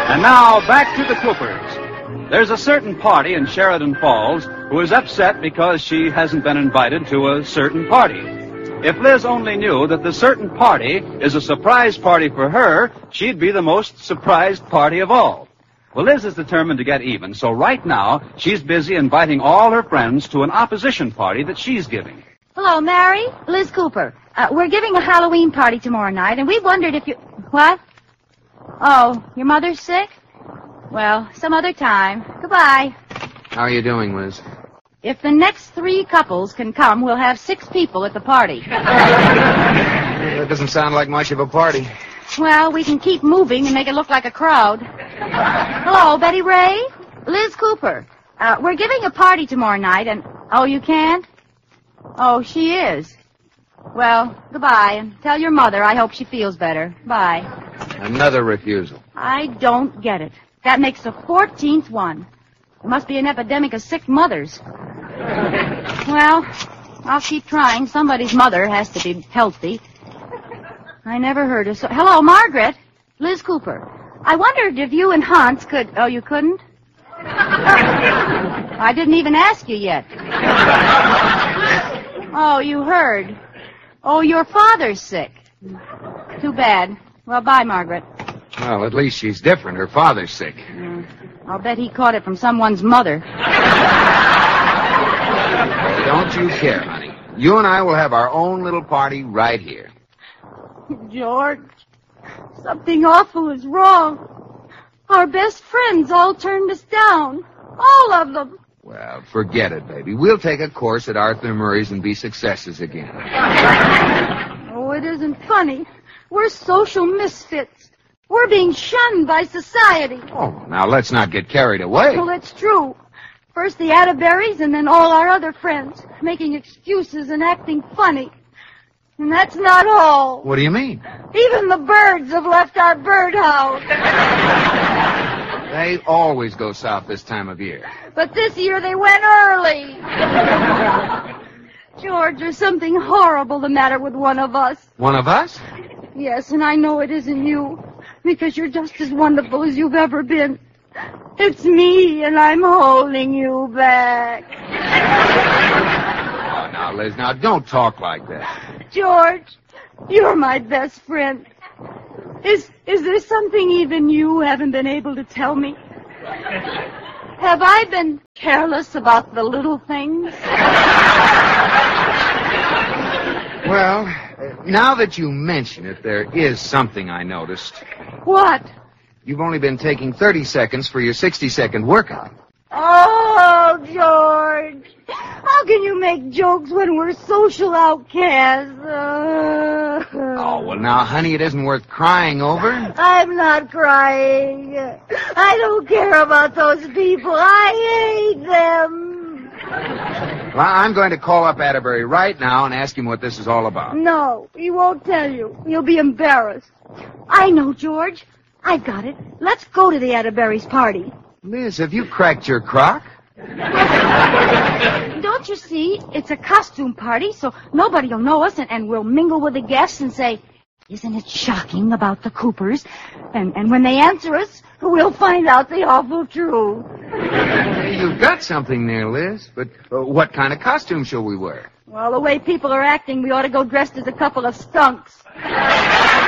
And now, back to the Coopers. There's a certain party in Sheridan Falls who is upset because she hasn't been invited to a certain party. If Liz only knew that the certain party is a surprise party for her, she'd be the most surprised party of all. Well, Liz is determined to get even, so right now, she's busy inviting all her friends to an opposition party that she's giving. Hello, Mary. Liz Cooper. We're giving a Halloween party tomorrow night, and we wondered if you... What? Oh, your mother's sick? Well, some other time. Goodbye. How are you doing, Liz? If the next 3 couples can come, we'll have 6 people at the party. That doesn't sound like much of a party. Well, we can keep moving and make it look like a crowd. Hello, Betty Ray? Liz Cooper. We're giving a party tomorrow night, and... Oh, you can't? Oh, she is. Well, goodbye, and tell your mother I hope she feels better. Bye. Another refusal. I don't get it. That makes the 14th one. There must be an epidemic of sick mothers. Well, I'll keep trying. Somebody's mother has to be healthy. I never heard of so... Hello, Margaret. Liz Cooper. I wondered if you and Hans could... Oh, you couldn't? I didn't even ask you yet. Oh, you heard. Oh, your father's sick. Too bad. Well, bye, Margaret. Well, at least she's different. Her father's sick. I'll bet he caught it from someone's mother. Don't you care, honey. You and I will have our own little party right here. George, something awful is wrong. Our best friends all turned us down. All of them. Well, forget it, baby. We'll take a course at Arthur Murray's and be successes again. Oh, it isn't funny. We're social misfits. We're being shunned by society. Oh, now let's not get carried away. Well, it's true. First the Atterberries and then all our other friends, making excuses and acting funny. And that's not all. What do you mean? Even the birds have left our birdhouse. They always go south this time of year. But this year they went early. George, there's something horrible the matter with one of us. One of us? Yes, and I know it isn't you, because you're just as wonderful as you've ever been. It's me, and I'm holding you back. Oh, now, Liz, now don't talk like that. George, you're my best friend. Is there something even you haven't been able to tell me? Have I been careless about the little things? Well, now that you mention it, there is something I noticed. What? You've only been taking 30 seconds for your 60-second workout. Oh, George. How can you make jokes when we're social outcasts? Oh, well, now, honey, it isn't worth crying over. I'm not crying. I don't care about those people. I hate them. Well, I'm going to call up Atterbury right now and ask him what this is all about. No, he won't tell you. You'll be embarrassed. I know, George. I've got it. Let's go to the Atterbury's party. Liz, have you cracked your crock? Don't you see? It's a costume party, so nobody will know us, and we'll mingle with the guests and say, "Isn't it shocking about the Coopers?" And when they answer us, we'll find out the awful truth. You've got something there, Liz. But what kind of costume shall we wear? Well, the way people are acting, we ought to go dressed as a couple of skunks.